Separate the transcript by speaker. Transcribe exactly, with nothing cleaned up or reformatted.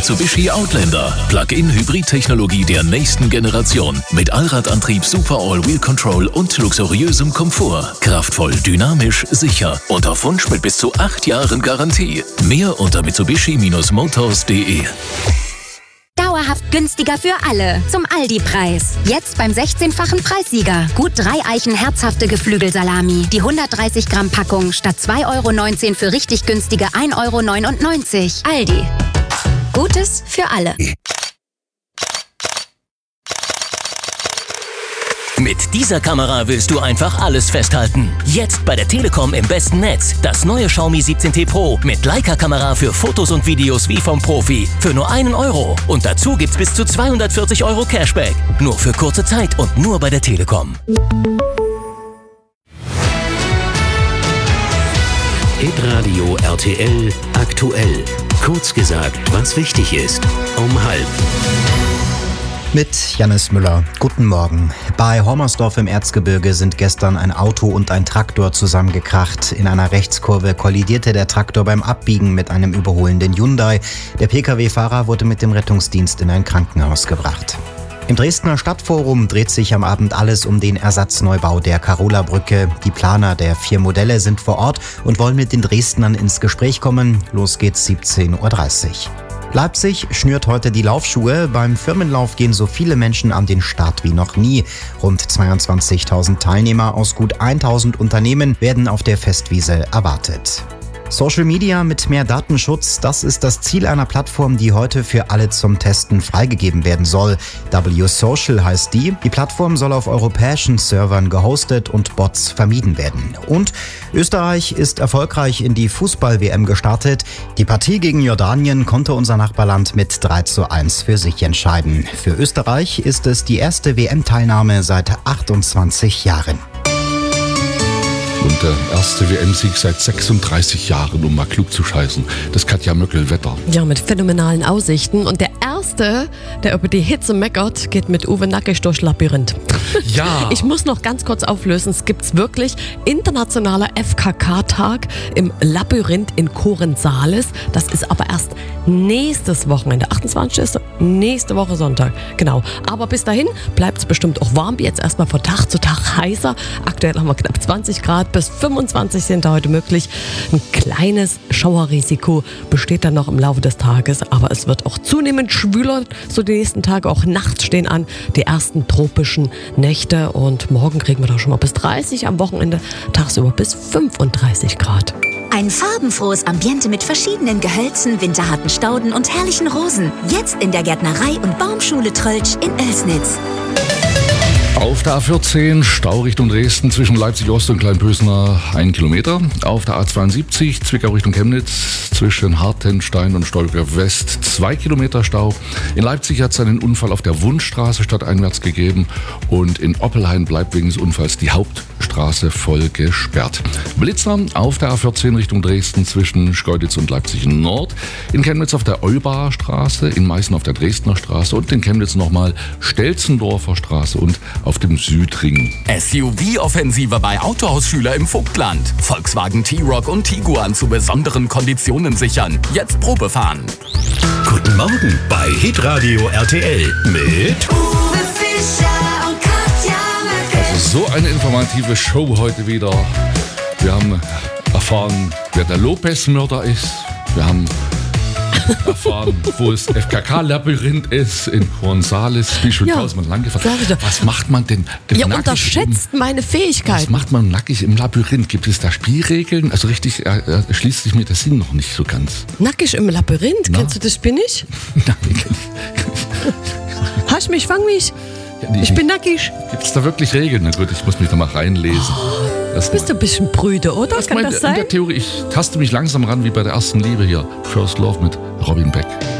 Speaker 1: Mitsubishi Outlander. Plug-in-Hybrid-Technologie der nächsten Generation. Mit Allradantrieb, Super All-Wheel Control und luxuriösem Komfort. Kraftvoll, dynamisch, sicher. Und auf Wunsch mit bis zu acht Jahren Garantie. Mehr unter mitsubishi Motors punkt de.
Speaker 2: Dauerhaft günstiger für alle. Zum Aldi-Preis. Jetzt beim sechzehnfachen Preissieger. Gut drei Eichen herzhafte Geflügelsalami. Die hundertdreißig Gramm Packung statt zwei Euro neunzehn für richtig günstige ein Euro neunundneunzig. Aldi. Gutes für alle.
Speaker 3: Mit dieser Kamera willst du einfach alles festhalten. Jetzt bei der Telekom im besten Netz. Das neue Xiaomi siebzehn T Pro mit Leica-Kamera für Fotos und Videos wie vom Profi. Für nur einen Euro. Und dazu gibt's bis zu zweihundertvierzig Euro Cashback. Nur für kurze Zeit und nur bei der Telekom.
Speaker 4: Hitradio R T L aktuell. Kurz gesagt, was wichtig ist. Um halb.
Speaker 5: Mit Jannis Müller. Guten Morgen. Bei Hormersdorf im Erzgebirge sind gestern ein Auto und ein Traktor zusammengekracht. In einer Rechtskurve kollidierte der Traktor beim Abbiegen mit einem überholenden Hyundai. Der Pkw-Fahrer wurde mit dem Rettungsdienst in ein Krankenhaus gebracht. Im Dresdner Stadtforum dreht sich am Abend alles um den Ersatzneubau der Karola-Brücke. Die Planer der vier Modelle sind vor Ort und wollen mit den Dresdnern ins Gespräch kommen. Los geht's siebzehn Uhr dreißig. Leipzig schnürt heute die Laufschuhe. Beim Firmenlauf gehen so viele Menschen an den Start wie noch nie. Rund zweiundzwanzigtausend Teilnehmer aus gut tausend Unternehmen werden auf der Festwiese erwartet. Social Media mit mehr Datenschutz, das ist das Ziel einer Plattform, die heute für alle zum Testen freigegeben werden soll. W-Social heißt die. Die Plattform soll auf europäischen Servern gehostet und Bots vermieden werden. Und Österreich ist erfolgreich in die Fußball-W M gestartet. Die Partie gegen Jordanien konnte unser Nachbarland mit drei zu eins für sich entscheiden. Für Österreich ist es die erste W M-Teilnahme seit achtundzwanzig Jahren.
Speaker 6: Und der erste W M-Sieg seit sechsunddreißig Jahren, um mal klug zu scheißen. Das Katja Möckel-Wetter.
Speaker 7: Ja, mit phänomenalen Aussichten. Und der Erste, der über die Hitze meckert, geht mit Uwe Nackig durch Labyrinth.
Speaker 6: Ja.
Speaker 7: Ich muss noch ganz kurz auflösen. Es gibt's wirklich internationaler F K K-Tag im Labyrinth in Korensalis. Das ist aber erst nächstes Wochenende. achtundzwanzigste nächste Woche Sonntag. Genau. Aber bis dahin bleibt es bestimmt auch warm. Jetzt erstmal von Tag zu Tag heißer. Aktuell haben wir knapp zwanzig Grad. Bis fünfundzwanzig sind da heute möglich. Ein kleines Schauerrisiko besteht dann noch im Laufe des Tages. Aber es wird auch zunehmend schwüler. So die nächsten Tage. Auch nachts stehen an die ersten tropischen Nächte. Und morgen kriegen wir da schon mal bis dreißig. Am Wochenende tagsüber bis fünfunddreißig Grad.
Speaker 2: Ein farbenfrohes Ambiente mit verschiedenen Gehölzen, winterharten Stauden und herrlichen Rosen. Jetzt in der Gärtnerei- und Baumschule Tröltsch in Oelsnitz.
Speaker 6: Auf der A vierzehn, Stau Richtung Dresden zwischen Leipzig-Ost und Kleinpösner, ein Kilometer. Auf der A zweiundsiebzig, Zwickau Richtung Chemnitz zwischen Hartenstein und Stolberg West, zwei Kilometer Stau. In Leipzig hat es einen Unfall auf der Wundstraße stadteinwärts gegeben. Und in Oppelhain bleibt wegen des Unfalls die Hauptstraße voll gesperrt. Blitzer auf der A vierzehn Richtung Dresden zwischen Schkeuditz und Leipzig Nord. In Chemnitz auf der Eubacher Straße, in Meißen auf der Dresdner Straße und in Chemnitz nochmal Stelzendorfer Straße und auf dem Südring.
Speaker 8: S U V-Offensive bei Autohausschüler im Vogtland. Volkswagen T-Roc und Tiguan zu besonderen Konditionen sichern. Jetzt Probe fahren.
Speaker 4: Guten Morgen bei Hitradio R T L mit
Speaker 9: Uwe Fischer und Katja Möckel.
Speaker 6: Also so eine informative Show heute wieder. Wir haben erfahren, wer der Lopez-Mörder ist. Wir haben erfahren, wo das F K K-Labyrinth ist, in Korensalis, wie schon
Speaker 7: Ja,
Speaker 6: tausendmal lang gefahren.
Speaker 7: sag ich doch.
Speaker 6: Was macht man denn
Speaker 7: Ihr
Speaker 6: nackig
Speaker 7: unterschätzt
Speaker 6: im,
Speaker 7: meine
Speaker 6: Was
Speaker 7: Fähigkeiten.
Speaker 6: macht man nackig im Labyrinth? Gibt es da Spielregeln? Also richtig, äh, äh, schließt sich mir der Sinn noch nicht so ganz.
Speaker 7: Nackig im Labyrinth,
Speaker 6: Na?
Speaker 7: kennst du das Spiel nicht?
Speaker 6: Nein,
Speaker 7: Hasch mich, fang mich.
Speaker 6: ja, nee,
Speaker 7: Ich bin nackig.
Speaker 6: Gibt es da wirklich Regeln? Na gut, ich muss mich da mal reinlesen. Das
Speaker 7: Bist du ein bisschen prüde, oder?
Speaker 6: das
Speaker 7: Kann
Speaker 6: mein,
Speaker 7: das
Speaker 6: in
Speaker 7: sein?
Speaker 6: der Theorie, ich taste mich langsam ran wie bei der ersten Liebe hier. First Love mit Robin Beck.